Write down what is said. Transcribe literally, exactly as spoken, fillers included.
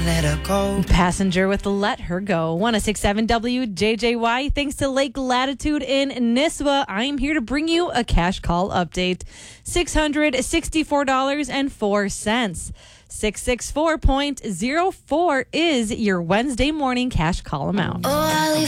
let her go. Passenger with Let Her Go. one oh six point seven W J J Y. Thanks to Lake Latitude in Nisswa, I'm here to bring you a cash call update. six hundred sixty-four dollars and four cents. six six four point zero four is your Wednesday morning cash call amount. Oh,